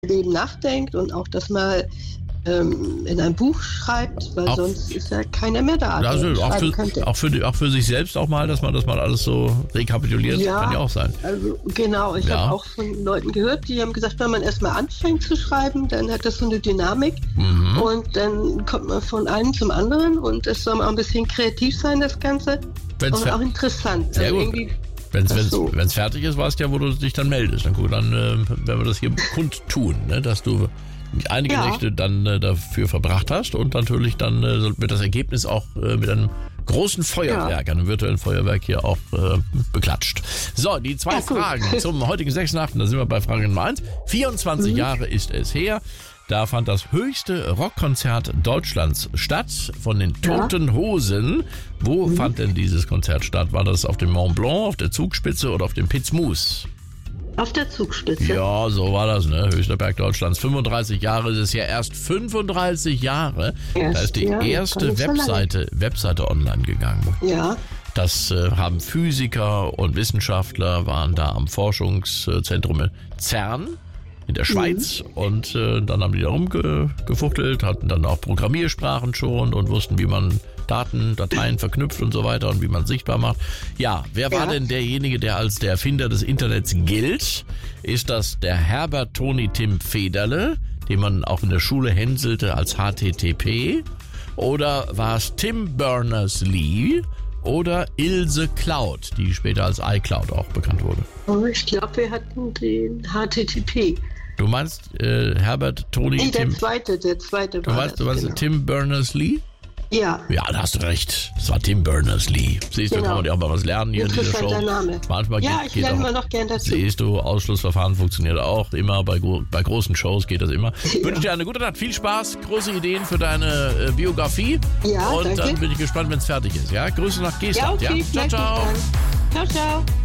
Leben nachdenkt und auch das mal in ein Buch schreibt, weil sonst ist ja keiner mehr da. Also auch für sich selbst auch mal, dass man das mal alles so rekapituliert, kann ja auch sein. Also genau, ich habe auch von Leuten gehört, die haben gesagt, wenn man erstmal anfängt zu schreiben, dann hat das so eine Dynamik und dann kommt man von einem zum anderen und es soll auch ein bisschen kreativ sein, das Ganze. Und auch interessant. Sehr gut. Wenn es fertig ist, weißt du ja, wo du dich dann meldest. Dann werden wir das hier kundtun, ne? Dass du einige Nächte dann dafür verbracht hast und natürlich dann wird das Ergebnis auch mit einem großen Feuerwerk, einem virtuellen Feuerwerk hier auch beklatscht. So, die zwei Fragen zum heutigen 6.8. Da sind wir bei Frage Nummer 1. 24 Jahre ist es her. Da fand das höchste Rockkonzert Deutschlands statt von den Toten Hosen. Wo fand denn dieses Konzert statt? War das auf dem Mont Blanc, auf der Zugspitze oder auf dem Piz Mousse? Auf der Zugspitze. Ja, so war das, ne? Höchster Berg Deutschlands. 35 Jahre ist es ja erst 35 Jahre. Da ist die erste Webseite online gegangen. Ja. Das haben Physiker und Wissenschaftler, waren da am Forschungszentrum CERN in der Schweiz und dann haben die da rumgefuchtelt, hatten dann auch Programmiersprachen schon und wussten, wie man Dateien verknüpft und so weiter und wie man sichtbar macht. Ja, wer war denn derjenige, der als der Erfinder des Internets gilt? Ist das der Herbert Toni Tim Federle, den man auch in der Schule hänselte als HTTP? Oder war es Tim Berners-Lee oder Ilse Cloud, die später als iCloud auch bekannt wurde? Oh, ich glaube, wir hatten den HTTP. Du meinst Herbert Toni Tim... Der zweite war Du meinst Tim Berners-Lee? Ja. Ja, da hast du recht. Das war Tim Berners-Lee. Siehst du, kann man ja auch mal was lernen hier in dieser Show. Name. Manchmal ich lerne immer noch gern dazu. Siehst du, Ausschlussverfahren funktioniert auch immer. Bei großen Shows geht das immer. Ich wünsche dir eine gute Nacht. Viel Spaß, große Ideen für deine Biografie. Ja, und danke. Dann bin ich gespannt, wenn es fertig ist. Ja, Grüße nach Geestland. Ja, okay, Ciao, ciao. Ciao, ciao.